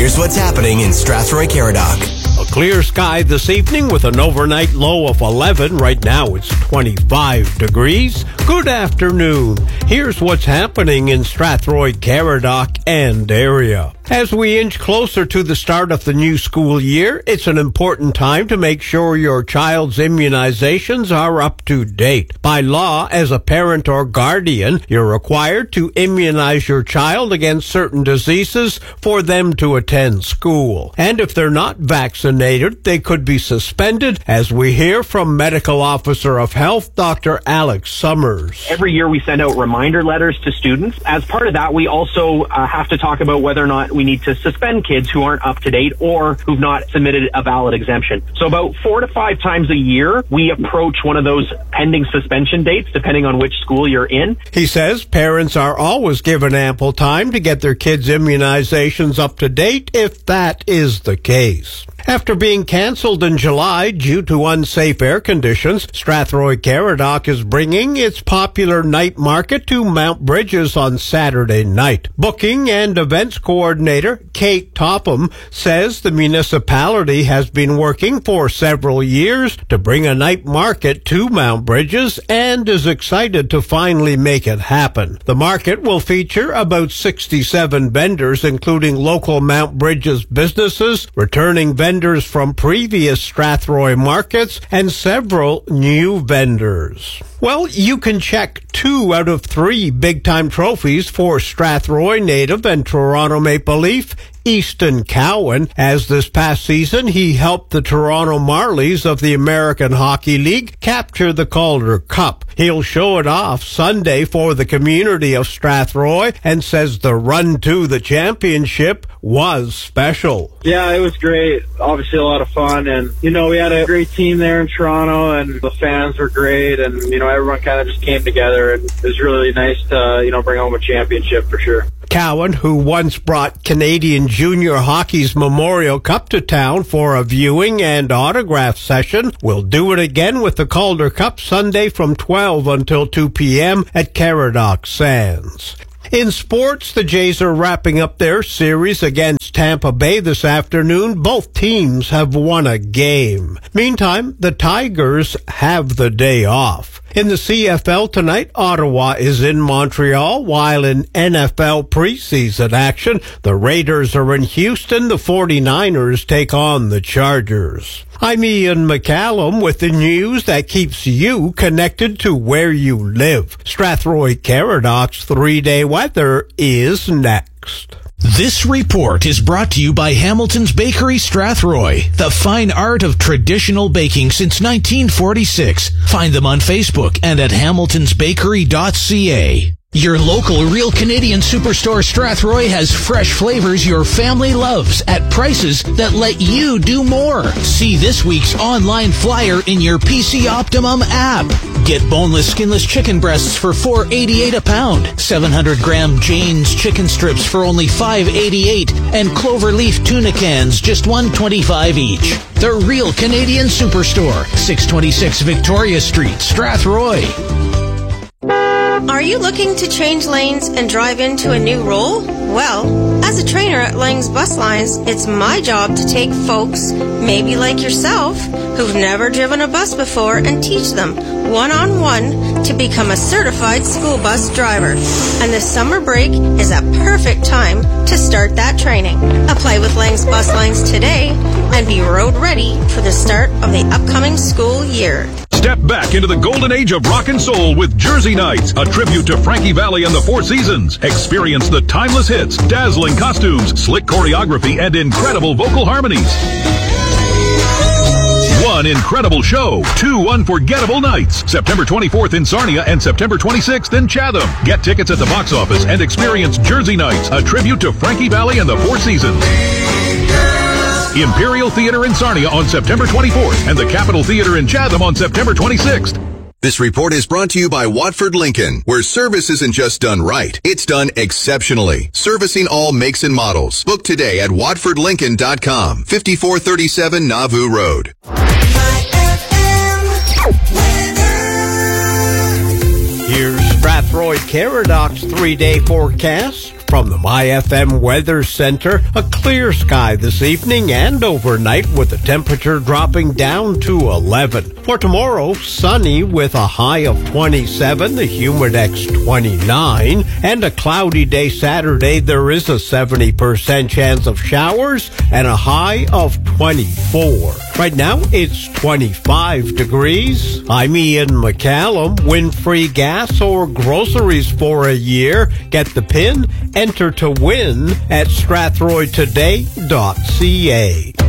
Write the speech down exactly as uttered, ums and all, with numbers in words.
Here's what's happening in Strathroy-Caradoc. A clear sky this evening with an overnight low of eleven. Right now it's twenty-five degrees. Good afternoon. Here's what's happening in Strathroy-Caradoc and area. As we inch closer to the start of the new school year, it's an important time to make sure your child's immunizations are up to date. By law, as a parent or guardian, you're required to immunize your child against certain diseases for them to attend school. And if they're not vaccinated, they could be suspended, as we hear from Medical Officer of Health, Doctor Alex Summers. Every year we send out reminder letters to students. As part of that, we also uh, have to talk about whether or not we need to suspend kids who aren't up to date or who've not submitted a valid exemption. So about four to five times a year, we approach one of those pending suspension dates, depending on which school you're in. He says parents are always given ample time to get their kids' immunizations up to date if that is the case. After being canceled in July due to unsafe air conditions, Strathroy-Caradoc is bringing its popular night market to Mount Bridges on Saturday night. Booking and events coordinator Kate Topham says the municipality has been working for several years to bring a night market to Mount Bridges and is excited to finally make it happen. The market will feature about sixty-seven vendors, including local Mount Bridges businesses, returning vendors vendors from previous Strathroy markets, and several new vendors. Well, you can check two out of three big-time trophies for Strathroy native and Toronto Maple Leaf, Easton Cowan, as this past season he helped the Toronto Marlies of the American Hockey League capture the Calder Cup. He'll show it off Sunday for the community of Strathroy and says the run to the championship was special. Yeah, it was great. Obviously a lot of fun, and you know, we had a great team there in Toronto, and the fans were great, and you know, everyone kind of just came together, and it was really nice to, you know, bring home a championship for sure. Cowan, who once brought Canadian Junior Hockey's Memorial Cup to town for a viewing and autograph session, will do it again with the Calder Cup Sunday from twelve until two p.m. at Caradoc Sands. In sports, the Jays are wrapping up their series against Tampa Bay this afternoon. Both teams have won a game. Meantime, the Tigers have the day off. In the C F L tonight, Ottawa is in Montreal, while in N F L preseason action, the Raiders are in Houston. The forty-niners take on the Chargers. I'm Ian McCallum with the news that keeps you connected to where you live. Strathroy-Caradoc's three-day weather is next. This report is brought to you by Hamilton's Bakery Strathroy, the fine art of traditional baking since nineteen forty-six. Find them on Facebook and at hamiltons bakery dot c a. Your local Real Canadian Superstore Strathroy has fresh flavors your family loves at prices that let you do more. See this week's online flyer in your P C Optimum app. Get boneless, skinless chicken breasts for four dollars and eighty-eight cents a pound, seven hundred gram Jane's chicken strips for only five dollars and eighty-eight cents, and Cloverleaf tuna cans just one dollar and twenty-five cents each. The Real Canadian Superstore, six twenty-six Victoria Street, Strathroy. Are you looking to change lanes and drive into a new role? Well, as a trainer at Lang's Bus Lines, it's my job to take folks, maybe like yourself, who've never driven a bus before and teach them one-on-one to become a certified school bus driver. And the summer break is a perfect time to start that training. Apply with Lang's Bus Lines today and be road ready for the start of the upcoming school year. Step back into the golden age of rock and soul with Jersey Nights, a tribute to Frankie Valli and the Four Seasons. Experience the timeless hits, dazzling costumes, slick choreography, and incredible vocal harmonies. One incredible show, two unforgettable nights. September twenty-fourth in Sarnia and September twenty-sixth in Chatham. Get tickets at the box office and experience Jersey Nights, a tribute to Frankie Valli and the Four Seasons. Imperial Theatre in Sarnia on September twenty-fourth and the Capitol Theatre in Chatham on September twenty-sixth. This report is brought to you by Watford Lincoln, where service isn't just done right, it's done exceptionally. Servicing all makes and models. Book today at watford lincoln dot com, fifty-four thirty-seven Nauvoo Road. Here's Strathroy Caradoc's three-day forecast. From the My F M Weather Center, a clear sky this evening and overnight with the temperature dropping down to eleven. For tomorrow, sunny with a high of twenty-seven, the humidex twenty-nine, and a cloudy day Saturday. There is a seventy percent chance of showers and a high of twenty-four. Right now, it's twenty-five degrees. I'm Ian McCallum. Win-free gas or groceries for a year. Get the pin. Enter to win at strathroy today dot c a.